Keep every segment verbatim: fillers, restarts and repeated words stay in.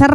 Cancer.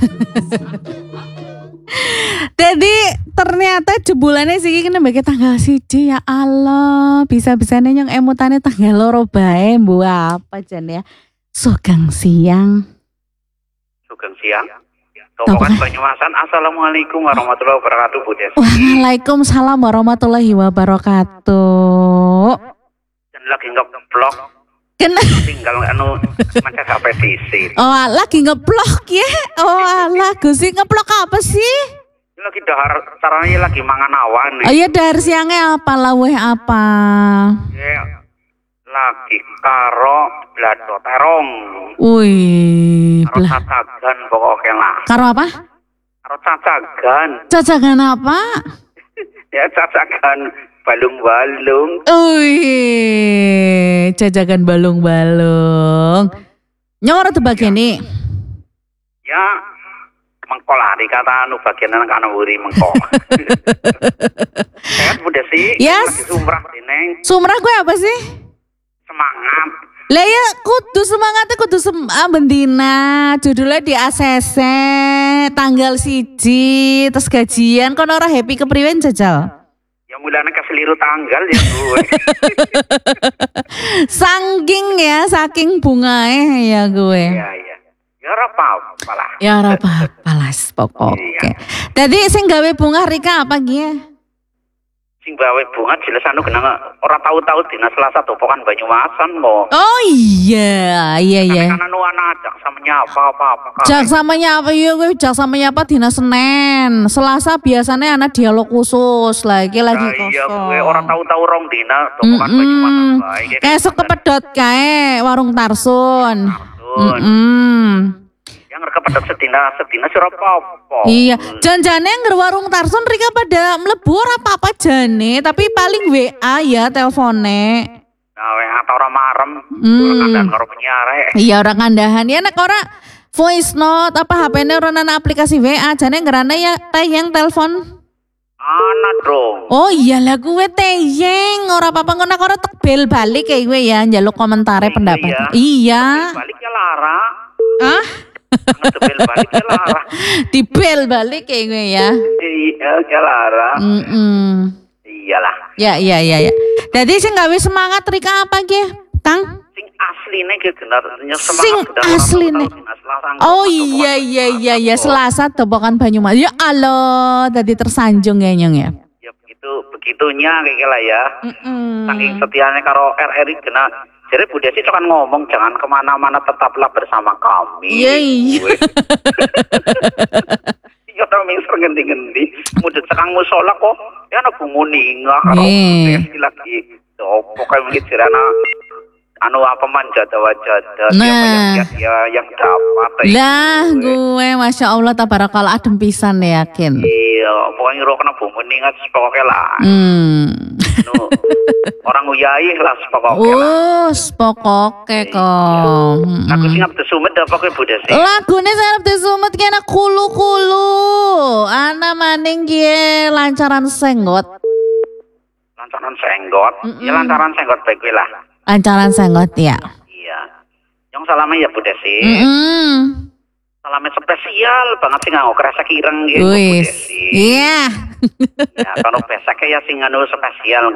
Jadi ternyata jebulannya sih kena bagi tanggal siji ya Allah. Bisa-bisanya yang emutannya tanggal loro bae mbu apa jan ya. Sugeng siang. Sugeng siang. Tokokan Banyumasan. Assalamualaikum warahmatullahi wabarakatuh Bu Desi. Waalaikumsalam warahmatullahi wabarakatuh. Dan lagi ngeblok. Kena Tinggal anu macam sampai diisi. Oh lagi ngeblok ya. Oh alah Gusti ngeblok apa sih? Lagi dahar caranya lagi mangan awan. Oh iya dahar siangnya apa laweh apa? Ya, lagi karo blado terong. Wih, karo cacagan pokoknya lah. Karo apa? Karo cacagan. Cacagan apa? Ya cacagan balung-balung. Wih, cacagan balung-balung. Nyoro tuh bagian nih. Ya, mengkol hari kata anu bagian nang kana wuri mengkol. Sehat Bu Desi. Yes. Lagi sumrah Neng. Sumrah gue apa sih? Semangat. Lah ya kudu semangatnya kudu sem ah, bendina judulnya di A C C tanggal siji terus gajian kon ora happy kepriwen jajal. Ya mulane keseliru tanggal ya gue. Saking ya saking bungae ya gue. Iya iya. Ya ora apa-apa lah. Ya ora apa-apa las pokoknya. Dadi sing gawe bunga Rika apa gie? Sing gawe bunga jelas anu genang ora tahu-tahu dina Selasa topokan Banyumasan mo. Oh iya, iya iya. Kan anu ana jak samanya apa-apa. Jak samanya apa ya gue jak samanya apa dina Senin. Selasa biasanya anak dialog khusus lagi lagi kosong. Iya gue ora tahu-tahu rong dina topokan Banyumasan bae. Kayak sok kepedot kae warung Tarsun. Heeh. Yang reka pada sedina sedina sira apa-apa. Iya, janjane ngger warung Tarsun Rika pada mlebu ora apa-apa jane, tapi paling W A ya telpone. Nah, W A ora marem, Hmm. ora kandan karo penyiar. Iya ora kandahan ya nek ora voice note apa H P-ne ora nana aplikasi W A jane ngerane ya tayang telepon. Ana dong. Oh iyalah gue teyeng ora apa-apa ngono ora tek bel balik kayak gue ya njaluk komentare pendapat. Iya. Balik ya Lara. Hah? Ngebel balik ya Lara. Di bel balik kayak gue ya. Iya, ya Lara. Mm-mm. Iyalah. Ya ya ya ya. Jadi sing gawe semangat Rika apa ge? Kang? Sing asline ge bener semangat. Sing asline. Oh iya iya iya ya Selasa topokan Banyumas. Ya Allah, tadi tersanjung ya Nyong ya. Ya begitu begitunya kayak lah ya. Mm-mm. Saking setianya karo R R I kena. Jadi Bu Desi kan ngomong jangan kemana-mana tetaplah bersama kami. Iya iya. Iya tau mingser ngendi-ngendi. Mudah sekang musola kok. Ya anak bunguninga karo Eh. Desi lagi. Oh, pokoknya mungkin cerana anu apa manja jada-jada. Nah. Siapa yang ya yang dapat. Lah gue Masya Allah tabarakallah adem pisan yakin. Iya, pokoknya roh kena bunguninga pokoknya lah. Hmm. Nu, orang uyai lah pokoknya lah. Oh, pokoknya kok. Aku sing abdi sumet apa kowe Bu Desi? Lagune sarep disumet kena kulu-kulu. Ana maning gie lancaran senggot. Lancaran senggot. Ya lancaran senggot baik kowe lah. Lancaran senggot ya. Iya. Yang salamnya ya Bu Desi. Mm-mm. Salamnya spesial banget sih nganggo kresek ireng gitu Bu Wis. Desi. Iya. Ya, kalau besake ya sing anu spesial